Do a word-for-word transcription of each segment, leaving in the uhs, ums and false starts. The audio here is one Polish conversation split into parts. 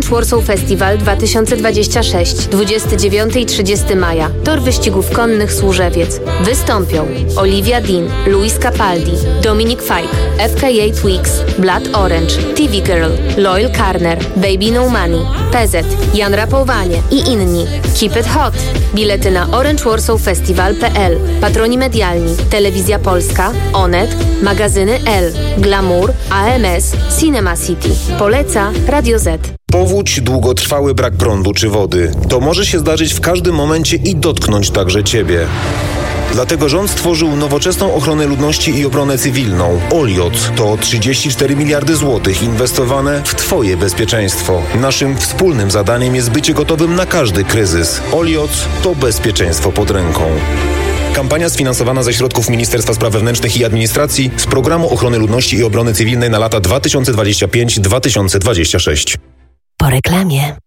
Orange Warsaw Festival dwa tysiące dwudziesty szósty, dwudziestego dziewiątego i trzydziestego maja. Tor wyścigów konnych Służewiec. Wystąpią Olivia Dean, Luis Capaldi, Dominic Fike, F K A Twigs, Blood Orange, T V Girl, Loyal Carner, Baby No Money, P Z, Jan Rapowanie i inni. Keep it hot! Bilety na orange warsaw festival kropka p l. Patroni medialni: Telewizja Polska, Onet, magazyny L, Glamour, A M S, Cinema City. Poleca Radio Z. Powódź, długotrwały brak prądu czy wody. To może się zdarzyć w każdym momencie i dotknąć także Ciebie. Dlatego rząd stworzył nowoczesną ochronę ludności i obronę cywilną. Oliot to trzydzieści cztery miliardy złotych inwestowane w Twoje bezpieczeństwo. Naszym wspólnym zadaniem jest bycie gotowym na każdy kryzys. Oliot to bezpieczeństwo pod ręką. Kampania sfinansowana ze środków Ministerstwa Spraw Wewnętrznych i Administracji z Programu Ochrony Ludności i Obrony Cywilnej na lata dwa tysiące dwudziesty piąty do dwa tysiące dwudziestego szóstego. Po reklamie.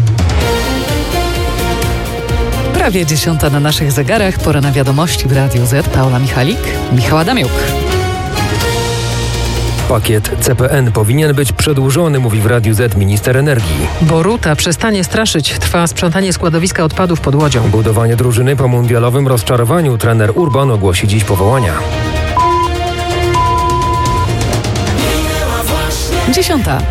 Prawie dziesiąta na naszych zegarach. Pora na wiadomości w Radiu Z. Paula Michalik, Michał Adamiuk. Pakiet C P N powinien być przedłużony, mówi w Radiu Z minister energii. Boruta przestanie straszyć. Trwa sprzątanie składowiska odpadów pod Łodzią. Budowanie drużyny po mundialowym rozczarowaniu. Trener Urban ogłosi dziś powołania. Dziesiąta.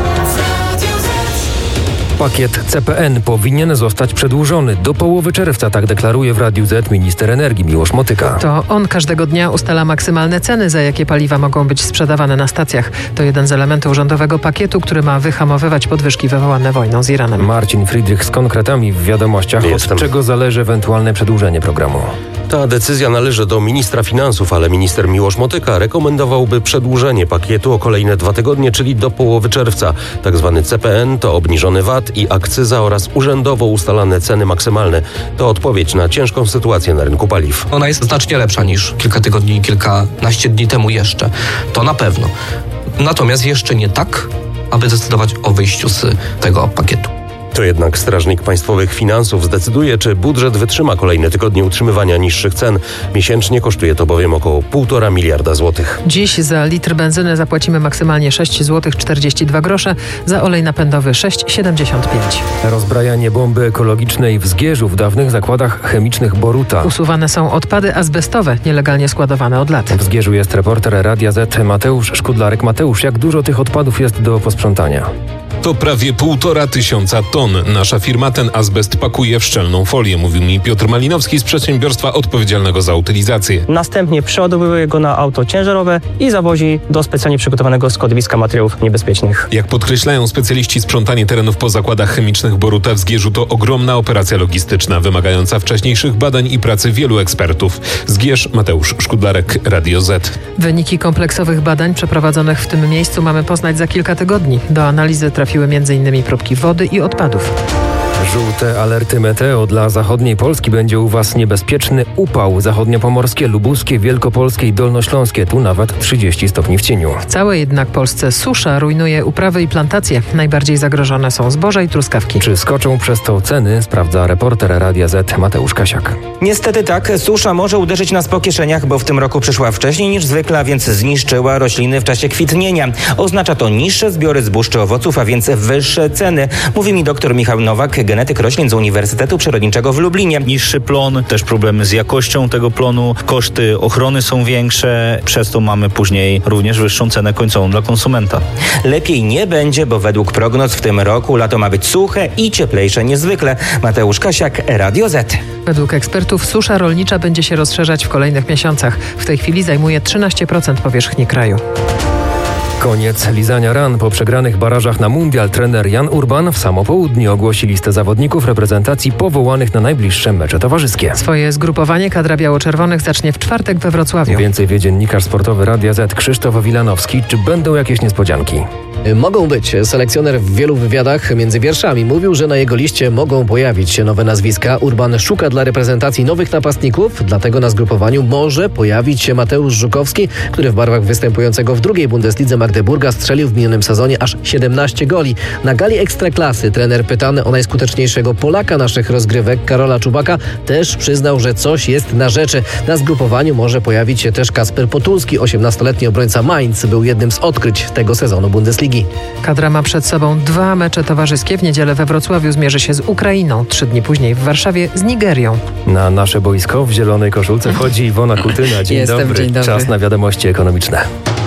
Pakiet C P N powinien zostać przedłużony do połowy czerwca, tak deklaruje w Radiu Z minister energii Miłosz Motyka. To on każdego dnia ustala maksymalne ceny, za jakie paliwa mogą być sprzedawane na stacjach. To jeden z elementów rządowego pakietu, który ma wyhamowywać podwyżki wywołane wojną z Iranem. Marcin Friedrich z konkretami w wiadomościach. Jestem. Od czego zależy ewentualne przedłużenie programu? Ta decyzja należy do ministra finansów, ale minister Miłosz Motyka rekomendowałby przedłużenie pakietu o kolejne dwa tygodnie, czyli do połowy czerwca. Tak zwany C P N to obniżony V A T i akcyza oraz urzędowo ustalane ceny maksymalne. To odpowiedź na ciężką sytuację na rynku paliw. Ona jest znacznie lepsza niż kilka tygodni, kilkanaście dni temu jeszcze. To na pewno. Natomiast jeszcze nie tak, aby decydować o wyjściu z tego pakietu. To jednak Strażnik Państwowych Finansów zdecyduje, czy budżet wytrzyma kolejne tygodnie utrzymywania niższych cen. Miesięcznie kosztuje to bowiem około półtora miliarda złotych. Dziś za litr benzyny zapłacimy maksymalnie sześć złotych czterdzieści dwa grosze, za olej napędowy sześć złotych siedemdziesiąt pięć. Rozbrajanie bomby ekologicznej w Zgierzu w dawnych zakładach chemicznych Boruta. Usuwane są odpady azbestowe, nielegalnie składowane od lat. W Zgierzu jest reporter Radia Z Mateusz Szkudlarek. Mateusz, jak dużo tych odpadów jest do posprzątania? To prawie półtora tysiąca ton. Nasza firma ten azbest pakuje w szczelną folię, mówił mi Piotr Malinowski z przedsiębiorstwa odpowiedzialnego za utylizację. Następnie przeładowuje go na auto ciężarowe i zawozi do specjalnie przygotowanego składowiska materiałów niebezpiecznych. Jak podkreślają specjaliści, sprzątanie terenów po zakładach chemicznych Boruta w Zgierzu to ogromna operacja logistyczna, wymagająca wcześniejszych badań i pracy wielu ekspertów. Zgierz, Mateusz Szkudlarek, Radio Z. Wyniki kompleksowych badań przeprowadzonych w tym miejscu mamy poznać za kilka tygodni. Do analizy trafiły między innymi próbki wody i odpadów. Żółte alerty meteo dla zachodniej Polski. Będzie u Was niebezpieczny upał. Zachodniopomorskie, lubuskie, wielkopolskie i dolnośląskie. Tu nawet trzydzieści stopni w cieniu. W całej jednak Polsce susza rujnuje uprawy i plantacje. Najbardziej zagrożone są zboża i truskawki. Czy skoczą przez to ceny? Sprawdza reporter Radia Z Mateusz Kasiak. Niestety tak. Susza może uderzyć nas po kieszeniach, bo w tym roku przyszła wcześniej niż zwykle, a więc zniszczyła rośliny w czasie kwitnienia. Oznacza to niższe zbiory zbóż czy owoców, a więc wyższe ceny. Mówi mi dr Michał Nowak, genetyk roślin z Uniwersytetu Przyrodniczego w Lublinie. Niższy plon, też problemy z jakością tego plonu, koszty ochrony są większe, przez to mamy później również wyższą cenę końcową dla konsumenta. Lepiej nie będzie, bo według prognoz w tym roku lato ma być suche i cieplejsze niezwykle. Mateusz Kasiak, Radio Z. Według ekspertów susza rolnicza będzie się rozszerzać w kolejnych miesiącach. W tej chwili zajmuje trzynaście procent powierzchni kraju. Koniec lizania ran. Po przegranych barażach na mundial trener Jan Urban w samo południe ogłosi listę zawodników reprezentacji powołanych na najbliższe mecze towarzyskie. Swoje zgrupowanie kadra biało-czerwonych zacznie w czwartek we Wrocławiu. Więcej wie dziennikarz sportowy Radia Z Krzysztof Wilanowski. Czy będą jakieś niespodzianki? Mogą być. Selekcjoner w wielu wywiadach między wierszami mówił, że na jego liście mogą pojawić się nowe nazwiska. Urban szuka dla reprezentacji nowych napastników, dlatego na zgrupowaniu może pojawić się Mateusz Żukowski, który w barwach występującego w drugiej Bundeslidze Magdeburga strzelił w minionym sezonie aż siedemnaście goli. Na gali Ekstraklasy trener pytany o najskuteczniejszego Polaka naszych rozgrywek, Karola Czubaka, też przyznał, że coś jest na rzeczy. Na zgrupowaniu może pojawić się też Kasper Potulski, osiemnastoletni obrońca Mainz. Był jednym z odkryć tego sezonu Bundesligi. Kadra ma przed sobą dwa mecze towarzyskie. W niedzielę we Wrocławiu zmierzy się z Ukrainą, trzy dni później w Warszawie z Nigerią. Na nasze boisko w zielonej koszulce wchodzi Iwona Kutyna. Dzień Jestem, dobry. dzień dobry. Czas na wiadomości ekonomiczne.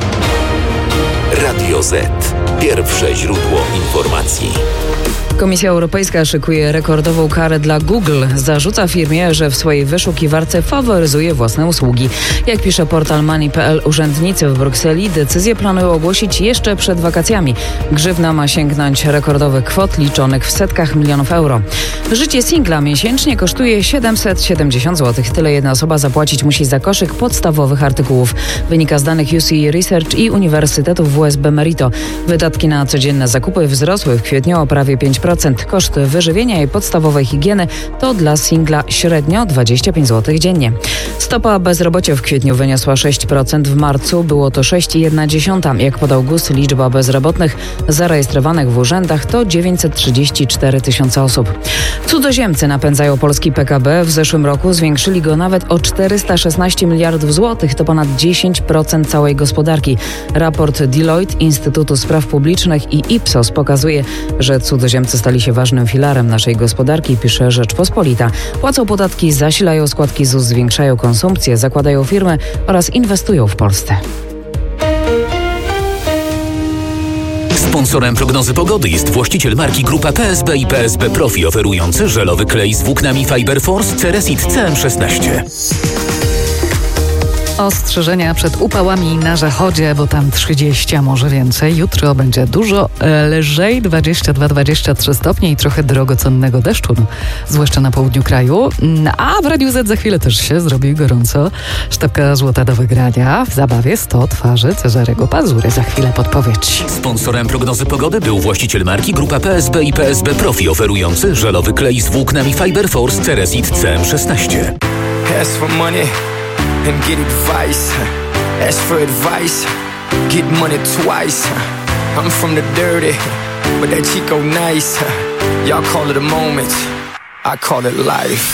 Radio Z. Pierwsze źródło informacji. Komisja Europejska szykuje rekordową karę dla Google. Zarzuca firmie, że w swojej wyszukiwarce faworyzuje własne usługi. Jak pisze portal Money kropka p l, urzędnicy w Brukseli decyzję planują ogłosić jeszcze przed wakacjami. Grzywna ma sięgnąć rekordowych kwot liczonych w setkach milionów euro. Życie singla miesięcznie kosztuje siedemset siedemdziesiąt złotych. Tyle jedna osoba zapłacić musi za koszyk podstawowych artykułów. Wynika z danych U C Research i Uniwersytetu W S B Merito. Wydatki na codzienne zakupy wzrosły w kwietniu o prawie pięć procent. Koszt wyżywienia i podstawowej higieny to dla singla średnio dwadzieścia pięć złotych dziennie. Stopa bezrobocia w kwietniu wyniosła sześć procent, w marcu było to sześć przecinek jedna dziesiąta. Jak podał G U S, liczba bezrobotnych zarejestrowanych w urzędach to dziewięćset trzydzieści cztery tysiące osób. Cudzoziemcy napędzają polski P K B. W zeszłym roku zwiększyli go nawet o czterysta szesnaście miliardów złotych. To ponad dziesięć procent całej gospodarki. Raport Deloitte, Instytutu Spraw Publicznych i Ipsos pokazuje, że cudzoziemcy stali się ważnym filarem naszej gospodarki, pisze Rzeczpospolita. Płacą podatki, zasilają składki Z U S, zwiększają konsumpcję, zakładają firmy oraz inwestują w Polsce. Sponsorem prognozy pogody jest właściciel marki Grupa P S B i P S B Profi, oferujący żelowy klej z włóknami Fiber Force Ceresit C M szesnaście. Ostrzeżenia przed upałami na zachodzie, bo tam trzydzieści, a może więcej. Jutro będzie dużo lżej, dwadzieścia dwa dwadzieścia trzy stopnie i trochę drogocennego deszczu, no, zwłaszcza na południu kraju. A w Radiu Z za chwilę też się zrobi gorąco. Sztabka złota do wygrania w zabawie sto twarzy Cezarego Pazury. Za chwilę podpowiedź. Sponsorem prognozy pogody był właściciel marki Grupa P S B i P S B Profi, oferujący żelowy klej z włóknami Fiber Force Ceresit C M szesnaście. And get advice. Ask for advice. Get money twice. I'm from the dirty, but that Chico nice. Y'all call it a moment, I call it life.